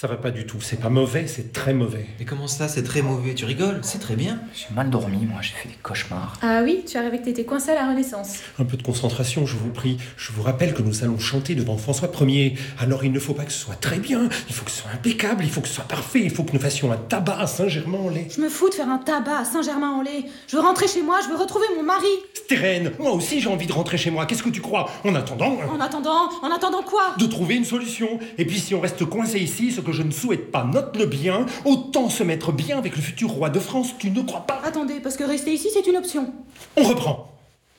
Ça va pas du tout, c'est pas mauvais, c'est très mauvais. Mais comment ça, c'est très mauvais? Tu rigoles? C'est très bien. J'ai mal dormi, moi, j'ai fait des cauchemars. Ah oui, tu as rêvé que t'étais coincé à la Renaissance. Un peu de concentration, je vous prie. Je vous rappelle que nous allons chanter devant François Ier. Alors il ne faut pas que ce soit très bien, il faut que ce soit impeccable, il faut que ce soit parfait, il faut que nous fassions un tabac à Saint-Germain-en-Laye. Je me fous de faire un tabac à Saint-Germain-en-Laye. Je veux rentrer chez moi, je veux retrouver mon mari. Stérène, moi aussi j'ai envie de rentrer chez moi, qu'est-ce que tu crois? En attendant quoi? de trouver une solution. Et puis si on reste coincé ici, ce que je ne souhaite pas, note-le bien, autant se mettre bien avec le futur roi de France, tu ne crois pas? Attendez, parce que rester ici, c'est une option. On reprend.